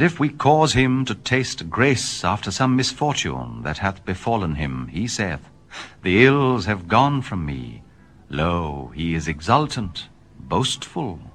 if we cause him to taste grace after some misfortune that hath befallen him, he saith, The ills have gone from me. Lo, he is exultant, boastful,